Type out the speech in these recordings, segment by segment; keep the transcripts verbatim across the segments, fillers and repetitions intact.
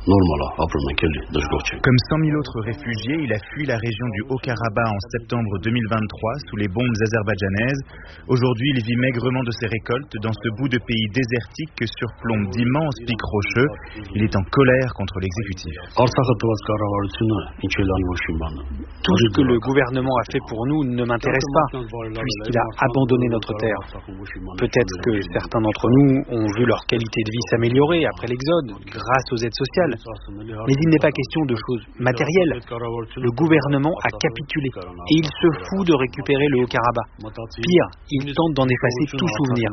Comme cent mille autres réfugiés, il a fui la région du Haut-Karabakh en septembre deux mille vingt-trois sous les bombes azerbaïdjanaises. Aujourd'hui, il vit maigrement de ses récoltes dans ce bout de pays désertique que surplombent d'immenses pics rocheux. Il est en colère contre l'exécutif. Tout ce que le gouvernement a fait pour nous ne m'intéresse pas, puisqu'il a abandonné notre terre. Peut-être que certains d'entre nous ont vu leur qualité de vie s'améliorer après l'exode, grâce aux aides sociales. Mais il n'est pas question de choses matérielles. Le gouvernement a capitulé et il se fout de récupérer le Haut-Karabakh. Pire, il tente d'en effacer tout souvenir.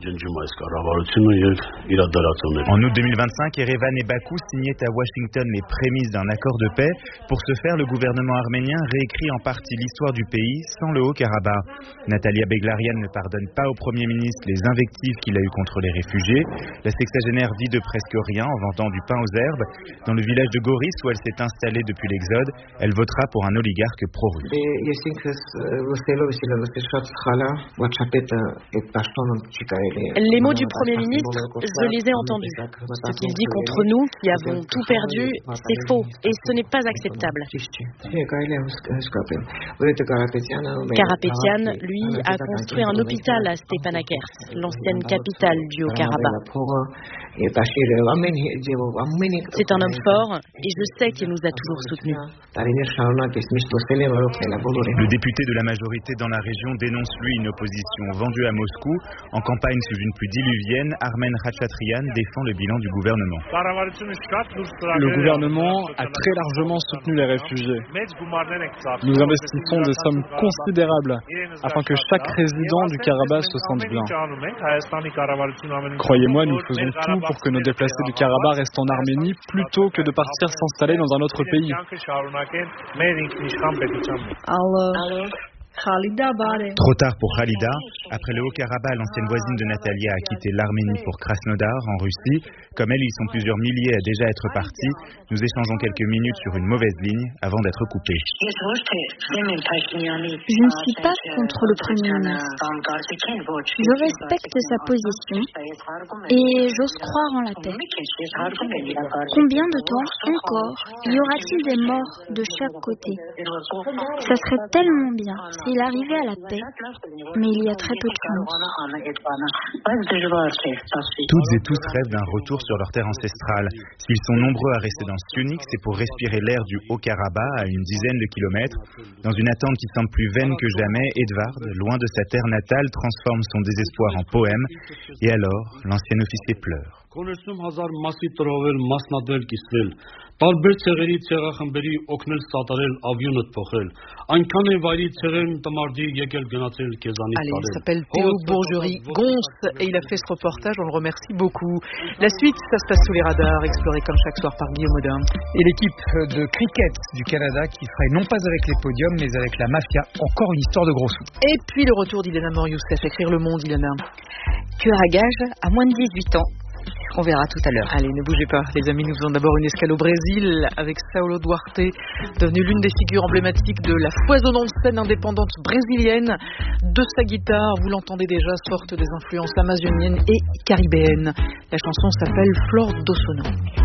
En août deux mille vingt-cinq, Erevan et Bakou signaient à Washington les prémices d'un accord de paix. Pour ce faire, le gouvernement arménien réécrit en partie l'histoire du pays sans le Haut-Karabakh. Natalia Beglarian ne pardonne pas au Premier ministre les invectives qu'il a eues contre les réfugiés. La sexagénaire vit de presque rien en vendant du pain aux herbes. Dans le village de Goris, où elle s'est installée depuis l'exode, elle votera pour un oligarque pro-russe. Les mots du Premier ministre, je les ai entendus. Ce qu'il dit contre nous, qui avons tout perdu, c'est faux et ce n'est pas acceptable. Karapetyan, lui, a construit un hôpital à Stepanakert, l'ancienne capitale du Haut-Karabakh. C'est un homme fort et je sais qu'il nous a toujours soutenus. Le député de la majorité dans la région dénonce lui une opposition vendue à Moscou. En campagne sous une pluie diluvienne, Armen Khachatryan défend le bilan du gouvernement. Le gouvernement a très largement soutenu les réfugiés. Nous investissons des sommes considérables afin que chaque résident du Karabakh se sente bien. Croyez-moi, nous faisons tout pour que nos déplacés du Karabakh restent en Arménie plutôt que de partir s'installer dans un autre pays. Trop tard pour Khalida. Après le Haut-Karabakh, l'ancienne voisine de Natalia a quitté l'Arménie pour Krasnodar, en Russie. Comme elle, ils sont plusieurs milliers à déjà être partis. Nous échangeons quelques minutes sur une mauvaise ligne avant d'être coupés. Je ne suis pas contre le Premier ministre. Je respecte sa position et j'ose croire en la paix. Combien de temps encore y aura-t-il des morts de chaque côté? Ça serait tellement bien s'il arrivait à la paix, mais il y a très peu de chance. Toutes et tous rêvent d'un retour sur leur terre ancestrale. S'ils sont nombreux à rester dans Syunik, c'est pour respirer l'air du Haut-Karabakh à une dizaine de kilomètres. Dans une attente qui semble plus vaine que jamais, Edvard, loin de sa terre natale, transforme son désespoir en poème. Et alors, l'ancien officier pleure. Տարբեր ցեղերի ցեղախմբերի օգնել սատարել ավյունդ փոխել այնքան է վայրի ցեղերն տմարդի եկել գնացել քեզանից Allez, il s'appelle Théo Bourgerie-Gons et il a fait ce reportage, on le remercie beaucoup. La suite, ça se passe sous les radars, exploré comme chaque soir par Guillaume Audin. Et l'équipe de cricket du Canada qui ferait non pas avec les podiums mais avec la mafia, encore une histoire de gros sous. Et puis le retour d'Ilana Mor-Youssef, écrire Le Monde, Ilana. Tueur à gage à moins de dix-huit ans. On verra tout à l'heure. Allez, ne bougez pas, les amis, nous faisons d'abord une escale au Brésil avec Saulo Duarte, devenu l'une des figures emblématiques de la foisonnante scène indépendante brésilienne. De sa guitare, vous l'entendez déjà, sortent des influences amazoniennes et caribéennes. La chanson s'appelle Flor do Sono.